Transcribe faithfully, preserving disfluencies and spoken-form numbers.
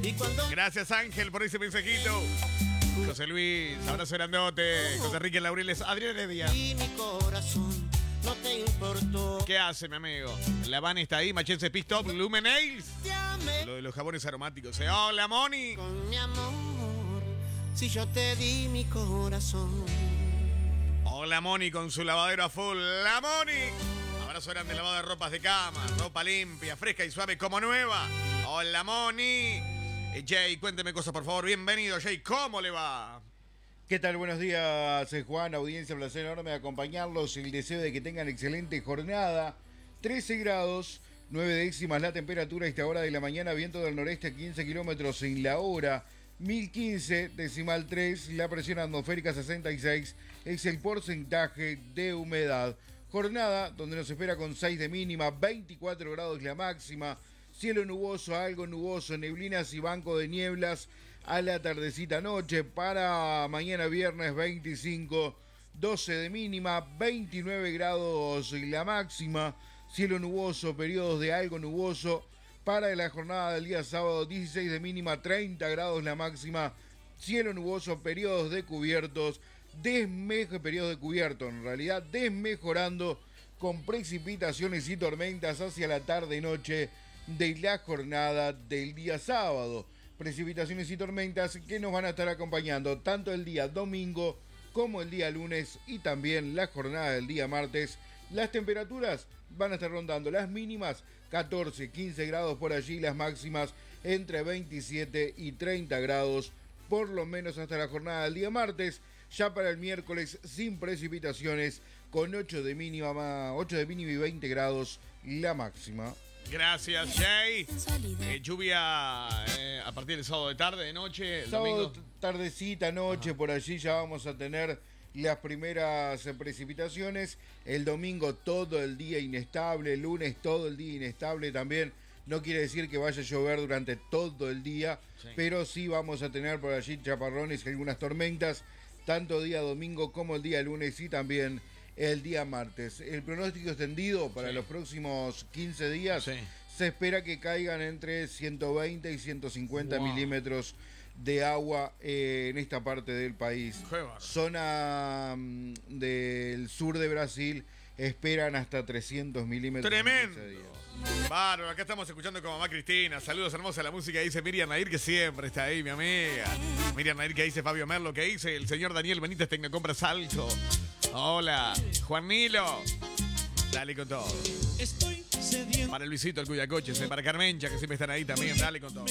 Gracias, Ángel, por ese mensajito. José Luis, abrazo grandote. José Enrique Laureles, Adrián Heredia. Y mi corazón no te importó. ¿Qué hace, mi amigo? La van está ahí, Machense Pit Stop, Lumen Nails. Lo de los jabones aromáticos. ¿eh? Hola, Moni. Con mi amor, si yo te di mi corazón. Hola, Moni, con su lavadero a full. La Moni. Abrazo grande, lavado de ropas de cama. Ropa limpia, fresca y suave como nueva. Hola, Moni. Eh, Jay, cuénteme cosas, por favor. Bienvenido, Jay. ¿Cómo le va? ¿Qué tal? Buenos días, Juan, audiencia, placer enorme de acompañarlos. El deseo de que tengan excelente jornada. trece grados, nueve décimas la temperatura a esta hora de la mañana. Viento del noreste a quince kilómetros en la hora. mil quince, decimal tres, la presión atmosférica sesenta y seis. Es el porcentaje de humedad. Jornada donde nos espera con seis de mínima, veinticuatro grados la máxima. Cielo nuboso, algo nuboso, neblinas y banco de nieblas a la tardecita noche. Para mañana viernes veinticinco, doce de mínima, veintinueve grados la máxima. Cielo nuboso, periodos de algo nuboso. Para la jornada del día sábado, dieciséis de mínima, treinta grados la máxima. Cielo nuboso, periodos de cubiertos. Desmejo, periodos de cubierto, en realidad desmejorando con precipitaciones y tormentas hacia la tarde y noche de la jornada del día sábado. Precipitaciones y tormentas que nos van a estar acompañando tanto el día domingo como el día lunes y también la jornada del día martes. Las temperaturas van a estar rondando las mínimas catorce, quince grados por allí, las máximas entre veintisiete y treinta grados, por lo menos hasta la jornada del día martes. Ya para el miércoles sin precipitaciones, con ocho de mínima, ocho de mínima y veinte grados la máxima. Gracias, Jay. Eh, lluvia eh, a partir del sábado de tarde, de noche, el sábado, domingo. Tardecita, noche, Ajá. Por allí ya vamos a tener las primeras precipitaciones. El domingo todo el día inestable, el lunes todo el día inestable también. No quiere decir que vaya a llover durante todo el día, sí. Pero sí vamos a tener por allí chaparrones y algunas tormentas, tanto día domingo como el día lunes y también el día martes. El pronóstico extendido para sí. los próximos quince días, sí. Se espera que caigan entre ciento veinte y ciento cincuenta wow. milímetros de agua eh, en esta parte del país. Zona um, del sur de Brasil esperan hasta trescientos milímetros. ¡Tremendo! Bárbaro, acá estamos escuchando con mamá Cristina. Saludos, hermosa la música, dice Miriam Nair, que siempre está ahí, mi amiga. Miriam Nair, que dice Fabio Merlo, que dice el señor Daniel Benítez, Tecnocompra Salto. Hola, Juan Nilo. Dale con todo. Estoy cediendo. Para Luisito, el Cuyacoches, para Carmencha, que siempre están ahí también. Dale con todo.